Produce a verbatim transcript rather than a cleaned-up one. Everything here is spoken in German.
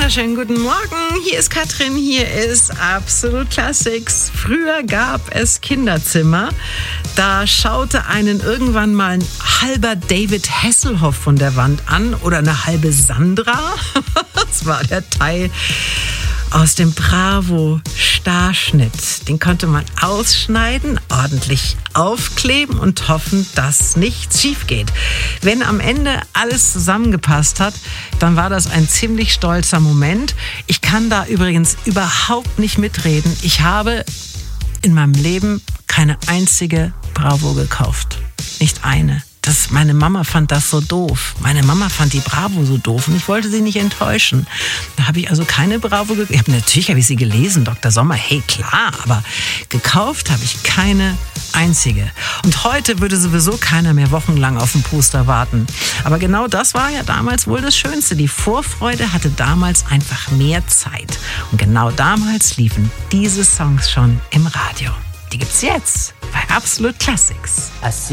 wunderschönen guten Morgen. Hier ist Katrin, hier ist Absolut Classics. Früher gab es Kinderzimmer. Da schaute einen irgendwann mal ein halber David Hasselhoff von der Wand an oder eine halbe Sandra. Das war der Teil aus dem Bravo-Starschnitt. Den konnte man ausschneiden, ordentlich aufkleben und hoffen, dass nichts schief geht. Wenn am Ende alles zusammengepasst hat, dann war das ein ziemlich stolzer Moment. Ich kann da übrigens überhaupt nicht mitreden. Ich habe in meinem Leben keine einzige Bravo gekauft. Nicht eine. Das, meine Mama fand das so doof. Meine Mama fand die Bravo so doof und ich wollte sie nicht enttäuschen. Da habe ich also keine Bravo gekauft. Natürlich habe ich sie gelesen, Doktor Sommer, hey klar, aber gekauft habe ich keine einzige. Und heute würde sowieso keiner mehr wochenlang auf den Poster warten. Aber genau das war ja damals wohl das Schönste. Die Vorfreude hatte damals einfach mehr Zeit. Und genau damals liefen diese Songs schon im Radio. Die gibt's jetzt bei Absolut Classics.